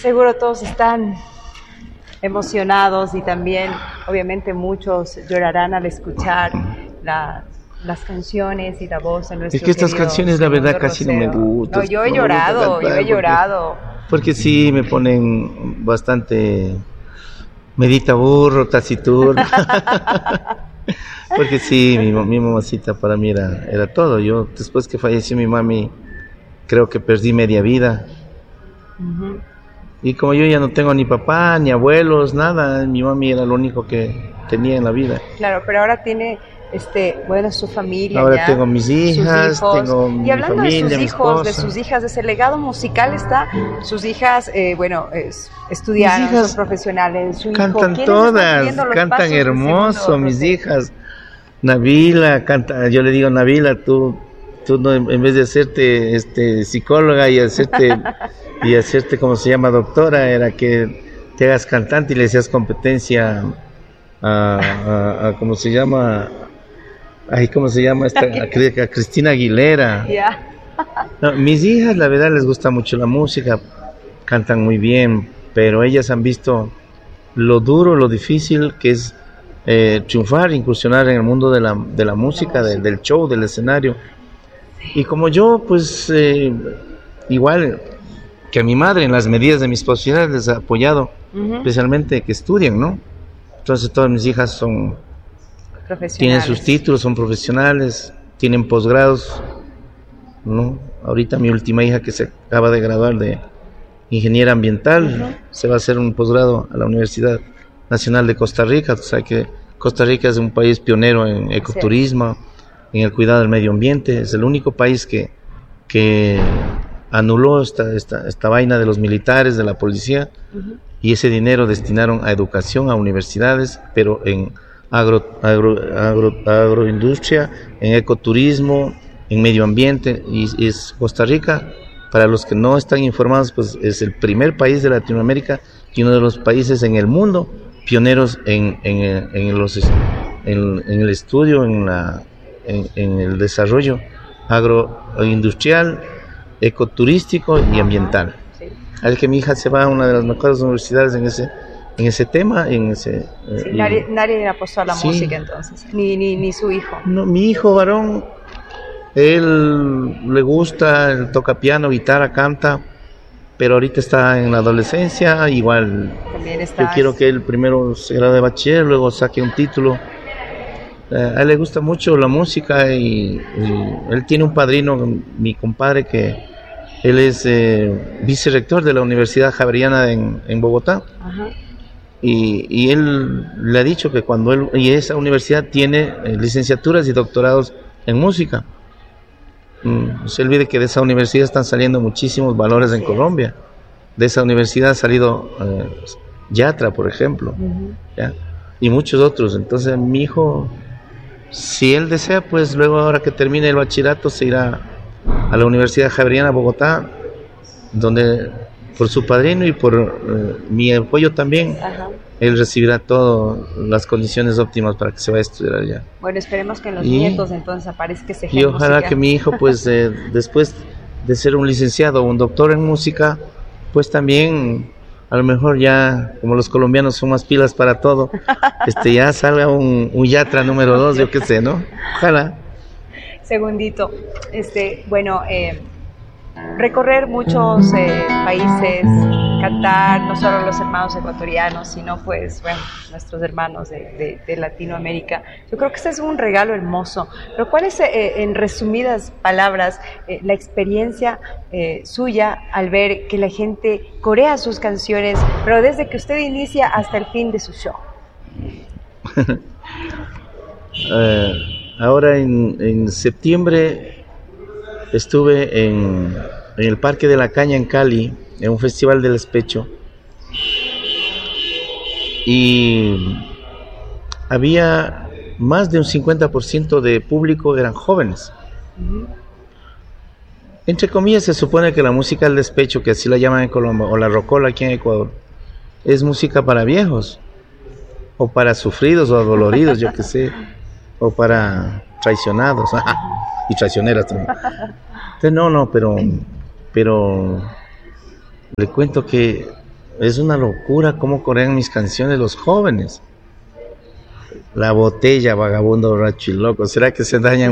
Seguro todos están emocionados y también, obviamente, muchos llorarán al escuchar las canciones y la voz de nuestro Es que estas canciones, la verdad, casi no me gustan. No, yo he llorado. Porque sí, me ponen bastante... Medita burro, taciturno. Porque sí, mi mamacita para mí era todo. Yo, después que falleció mi mami, creo que perdí media vida. Uh-huh. Y como yo ya no tengo ni papá, ni abuelos, nada, mi mami era lo único que tenía en la vida. Claro, pero ahora tiene, su familia. Ahora ya, tengo mis hijas, tengo mi familia, y hablando de sus hijos, de esposa. sus hijas, de ese legado musical está, sus hijas, estudiaron, mis hijas son profesionales, su cantan hijo, todas, cantan hermoso, mis hijas. Nabila canta, yo le digo, Nabila, tú no, en vez de hacerte psicóloga y hacerte como se llama doctora, era que te hagas cantante y le hacías competencia a ¿cómo se llama? ¿Cómo se llama a Cristina Aguilera? Yeah. No, mis hijas, la verdad, les gusta mucho la música, cantan muy bien, pero ellas han visto lo duro, lo difícil que es triunfar, incursionar en el mundo de la música, del show, del escenario. Y como yo, pues, igual que a mi madre, en las medidas de mis posibilidades, les he apoyado, uh-huh, especialmente que estudien, ¿no? Entonces todas mis hijas tienen sus títulos, son profesionales, tienen posgrados, ¿no? Ahorita mi última hija, que se acaba de graduar de ingeniera ambiental, uh-huh, se va a hacer un posgrado a la Universidad Nacional de Costa Rica. O sea que Costa Rica es un país pionero en ecoturismo, sí, en el cuidado del medio ambiente. Es el único país que anuló esta vaina de los militares, de la policía, uh-huh, y ese dinero destinaron a educación, a universidades, pero en agroindustria, en ecoturismo, en medio ambiente. Y es Costa Rica, para los que no están informados, pues es el primer país de Latinoamérica y uno de los países en el mundo pioneros en el estudio, en el desarrollo agroindustrial, ecoturístico y ambiental. Sí. Al que mi hija se va a una de las mejores universidades en ese tema, sí, nadie apostó a la, sí, música entonces, ni su hijo. No, mi hijo varón, él le gusta, él toca piano, guitarra, canta, pero ahorita está en la adolescencia, igual yo quiero que él primero se gradúe de bachiller, luego saque un título. A él le gusta mucho la música y él tiene un padrino, mi compadre, que él es vicerrector de la Universidad Javeriana en Bogotá. Ajá. Y él le ha dicho que y esa universidad tiene licenciaturas y doctorados en música. No se olvide que de esa universidad están saliendo muchísimos valores en Colombia. De esa universidad ha salido Yatra, por ejemplo, uh-huh, ¿ya? Y muchos otros. Entonces mi hijo, si él desea, pues luego, ahora que termine el bachillerato, se irá a la Universidad Javeriana Bogotá, donde por su padrino y por mi apoyo también, uh-huh, él recibirá todas las condiciones óptimas para que se vaya a estudiar allá. Bueno, esperemos que en los nietos entonces aparezca ese gen. Y ojalá musical, que mi hijo, pues, después de ser un licenciado o un doctor en música, pues también, a lo mejor ya, como los colombianos son más pilas para todo, ya salga un Yatra número 2, yo qué sé, ¿no? Ojalá. Segundito, recorrer muchos países, cantar, no solo los hermanos ecuatorianos, sino pues, nuestros hermanos de Latinoamérica. Yo creo que este es un regalo hermoso. Pero ¿cuál es, en resumidas palabras, la experiencia suya al ver que la gente corea sus canciones, pero desde que usted inicia hasta el fin de su show? Ahora en septiembre estuve en el Parque de la Caña en Cali, en un festival del despecho, y había más de un 50% de público eran jóvenes. Uh-huh. Entre comillas, se supone que la música del despecho, que así la llaman en Colombia, o la rocola aquí en Ecuador, es música para viejos, o para sufridos o adoloridos, yo qué sé, o para traicionados y traicioneras también. Entonces, no, pero le cuento que Es una locura cómo corean mis canciones los jóvenes. La botella, vagabundo, borracho y loco. ¿Será que se dañan